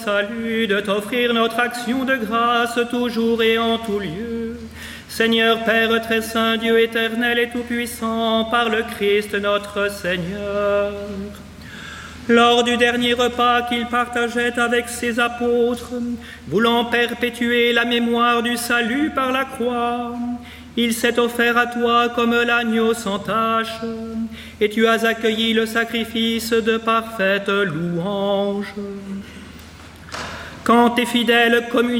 salut, de t'offrir notre action de grâce toujours et en tout lieu. Seigneur Père très saint, Dieu éternel et tout-puissant, par le Christ notre Seigneur. Lors du dernier repas qu'il partageait avec ses apôtres, voulant perpétuer la mémoire du salut par la croix, il s'est offert à toi comme l'agneau sans tache, et tu as accueilli le sacrifice de parfaite louange. Quand tes fidèles communiquent